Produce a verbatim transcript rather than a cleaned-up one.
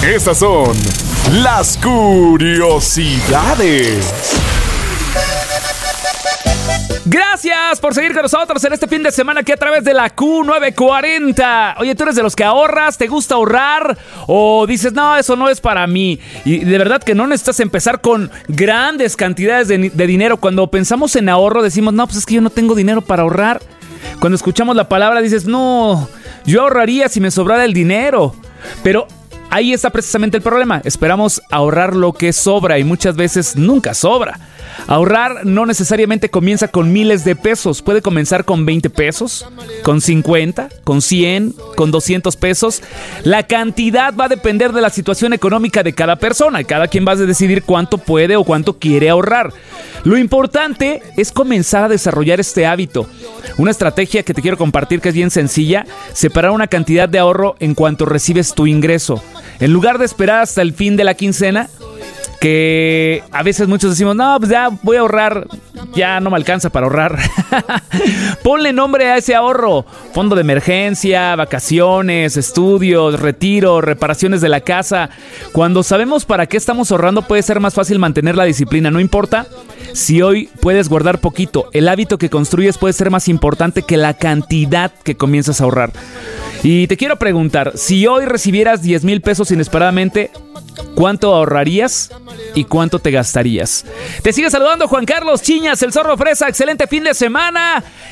Estas son las curiosidades. Gracias por seguir con nosotros en este fin de semana aquí a través de la Q novecientos cuarenta. Oye, ¿tú eres de los que ahorras? ¿Te gusta ahorrar? ¿O dices, no, eso no es para mí? Y de verdad que no necesitas empezar con grandes cantidades de, de dinero. Cuando pensamos en ahorro decimos, no, pues es que yo no tengo dinero para ahorrar. Cuando escuchamos la palabra dices, no, yo ahorraría si me sobrara el dinero. Pero ahí está precisamente el problema. Esperamos ahorrar lo que sobra y muchas veces nunca sobra. Ahorrar no necesariamente comienza con miles de pesos. Puede comenzar con veinte pesos, con cincuenta, con cien, con doscientos pesos. La cantidad va a depender de la situación económica de cada persona. Cada quien va a decidir cuánto puede o cuánto quiere ahorrar. Lo importante es comenzar a desarrollar este hábito. Una estrategia que te quiero compartir que es bien sencilla: separar una cantidad de ahorro en cuanto recibes tu ingreso. En lugar de esperar hasta el fin de la quincena, que a veces muchos decimos, no, pues ya voy a ahorrar, ya no me alcanza para ahorrar. Ponle nombre a ese ahorro: fondo de emergencia, vacaciones, estudios, retiro, reparaciones de la casa. Cuando sabemos para qué estamos ahorrando, puede ser más fácil mantener la disciplina. No importa si hoy puedes guardar poquito, el hábito que construyes puede ser más importante que la cantidad que comienzas a ahorrar. Y te quiero preguntar, si hoy recibieras diez mil pesos inesperadamente, ¿cuánto ahorrarías y cuánto te gastarías? Te sigue saludando Juan Carlos Chiñas, el Zorro Fresa. Excelente fin de semana.